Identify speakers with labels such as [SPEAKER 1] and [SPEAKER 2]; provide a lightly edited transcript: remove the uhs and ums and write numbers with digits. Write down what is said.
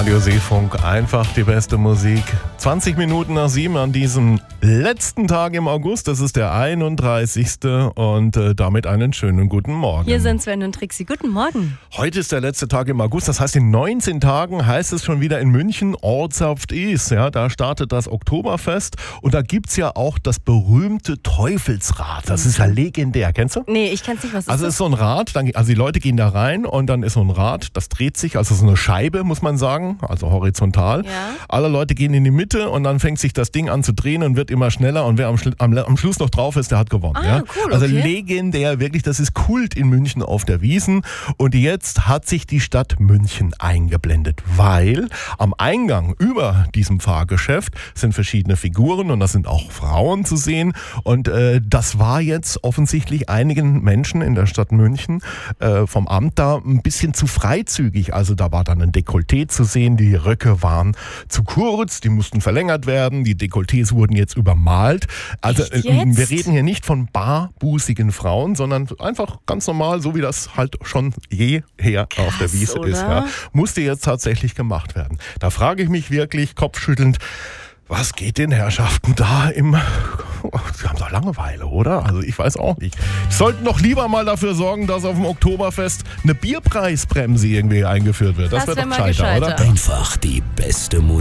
[SPEAKER 1] Radio Seefunk, einfach die beste Musik. 20 Minuten nach 7 an diesem letzten Tag im August. Das ist der 31. Und damit einen schönen guten Morgen.
[SPEAKER 2] Hier sind Sven und Trixi. Guten Morgen.
[SPEAKER 1] Heute ist der letzte Tag im August. Das heißt, in 19 Tagen heißt es schon wieder in München, Ortsapft is. Ja, da startet das Oktoberfest. Und da gibt es ja auch das berühmte Teufelsrad. Das ist ja legendär. Kennst du?
[SPEAKER 2] Nee, ich kenn's nicht. Was ist
[SPEAKER 1] Also es
[SPEAKER 2] das?
[SPEAKER 1] ist so ein Rad, also die Leute gehen da rein und dann ist so ein Rad, das dreht sich, also so eine Scheibe, muss man sagen, also horizontal.
[SPEAKER 2] Ja.
[SPEAKER 1] Alle Leute gehen in die Mitte und dann fängt sich das Ding an zu drehen und wird immer schneller und wer am Schluss noch drauf ist, der hat gewonnen. Ja?
[SPEAKER 2] Cool,
[SPEAKER 1] also
[SPEAKER 2] okay.
[SPEAKER 1] legendär, wirklich, das ist Kult in München auf der Wiesn und jetzt hat sich die Stadt München eingeblendet, weil am Eingang über diesem Fahrgeschäft sind verschiedene Figuren und da sind auch Frauen zu sehen und das war jetzt offensichtlich einigen Menschen in der Stadt München vom Amt da ein bisschen zu freizügig. Also da war dann ein Dekolleté zu sehen, die Röcke waren zu kurz, die mussten verlängert werden, die Dekolletés wurden jetzt übermalt. Also
[SPEAKER 2] Echt jetzt?
[SPEAKER 1] wir reden hier nicht von barbusigen Frauen, sondern einfach ganz normal, so wie das halt schon jeher auf der Wiesn ist.
[SPEAKER 2] oder?
[SPEAKER 1] Ja. Musste jetzt tatsächlich gemacht werden. Da frage ich mich wirklich kopfschüttelnd, was geht den Herrschaften da Sie haben doch Langeweile, oder? Also ich weiß auch nicht. Die sollten doch lieber mal dafür sorgen, dass auf dem Oktoberfest eine Bierpreisbremse irgendwie eingeführt wird. Das
[SPEAKER 2] Das
[SPEAKER 1] wäre
[SPEAKER 2] wär
[SPEAKER 1] doch
[SPEAKER 2] mal
[SPEAKER 1] gescheiter, oder?
[SPEAKER 2] gescheiter.
[SPEAKER 3] Einfach die beste Musik.